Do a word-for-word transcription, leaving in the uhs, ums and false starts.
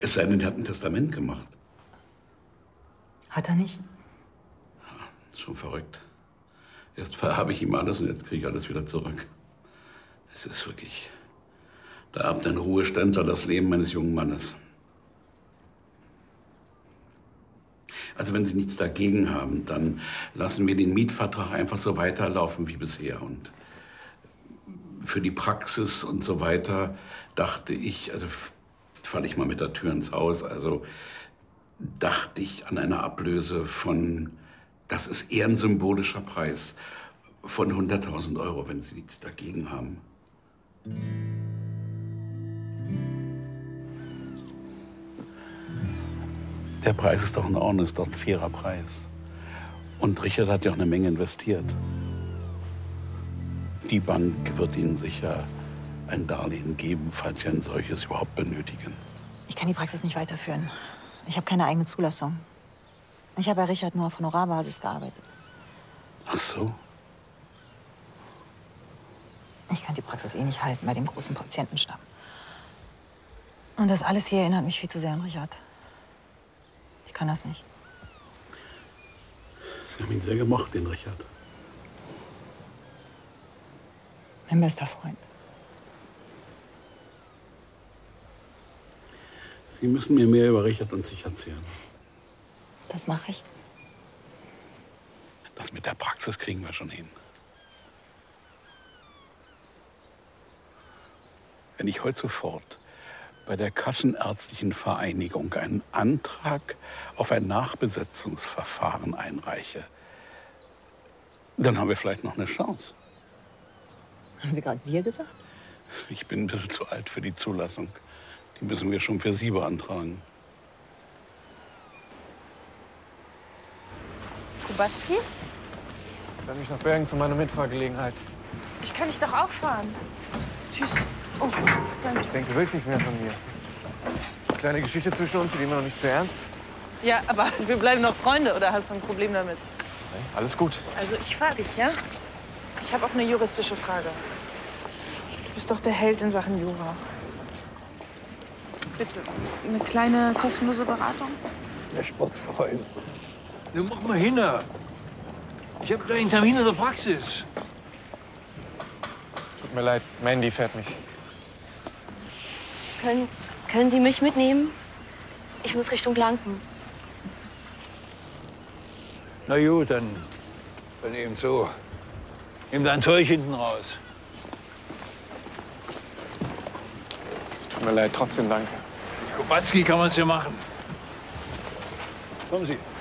Es sei denn, er hat ein Testament gemacht. Hat er nicht? Ja, ist schon verrückt. Erst verhabe ich ihm alles und jetzt kriege ich alles wieder zurück. Es ist wirklich... Da erbt ein Ruheständler das Leben meines jungen Mannes. Also wenn Sie nichts dagegen haben, dann lassen wir den Mietvertrag einfach so weiterlaufen wie bisher. Und für die Praxis und so weiter dachte ich, also falle ich mal mit der Tür ins Haus, also dachte ich an eine Ablöse von, das ist eher ein symbolischer Preis, von hunderttausend Euro, wenn Sie nichts dagegen haben. Der Preis ist doch in Ordnung, ist doch ein fairer Preis. Und Richard hat ja auch eine Menge investiert. Die Bank wird Ihnen sicher ein Darlehen geben, falls Sie ein solches überhaupt benötigen. Ich kann die Praxis nicht weiterführen. Ich habe keine eigene Zulassung. Ich habe bei Richard nur auf Honorarbasis gearbeitet. Ach so? Ich kann die Praxis eh nicht halten bei dem großen Patientenstamm. Und das alles hier erinnert mich viel zu sehr an Richard. Ich kann das nicht. Sie haben ihn sehr gemocht, den Richard. Mein bester Freund. Sie müssen mir mehr über Richard und sich erzählen. Das mache ich. Das mit der Praxis kriegen wir schon hin. Wenn ich heute sofort bei der Kassenärztlichen Vereinigung einen Antrag auf ein Nachbesetzungsverfahren einreiche, dann haben wir vielleicht noch eine Chance. Haben Sie gerade wir gesagt? Ich bin ein bisschen zu alt für die Zulassung. Die müssen wir schon für Sie beantragen. Kubacki? Dann mich nach Bergen zu meiner Mitfahrgelegenheit. Ich kann dich doch auch fahren. Tschüss. Oh, danke. Ich denke, du willst nichts mehr von mir. Kleine Geschichte zwischen uns, die nehmen wir noch nicht zu ernst. Ja, aber wir bleiben noch Freunde, oder hast du ein Problem damit? Nein, alles gut. Also ich fahre dich, ja? Ich habe auch eine juristische Frage. Du bist doch der Held in Sachen Jura. Bitte, eine kleine kostenlose Beratung? Der Sportsfreund. Nun mach mal hin. Ich habe gleich einen Termin in der Praxis. Tut mir leid, Mandy fährt mich. Können, können Sie mich mitnehmen? Ich muss Richtung Blanken. Na gut, dann, dann eben so. Nimm dein Zeug hinten raus. Tut mir leid, trotzdem danke. Kubacki kann man es ja machen. Kommen Sie.